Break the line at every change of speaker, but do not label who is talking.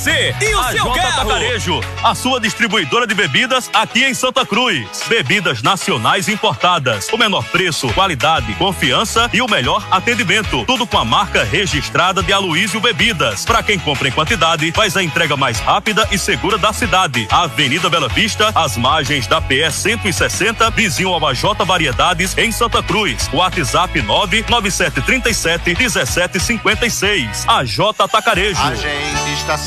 você e o seu carro.
Atacarejo, a sua distribuidora de bebidas aqui em Santa Cruz. Bebidas nacionais importadas. O menor preço, qualidade, confiança e o melhor atendimento. Tudo com a marca registrada de Aloísio Bebidas. Para quem compra em quantidade, faz a entrega mais rápida e segura da cidade. Avenida Bela Vista, às margens da PE 160, vizinho ao AJ Variedades, em Santa Cruz. WhatsApp 99737 1756. AJ Atacarejo.
A gente está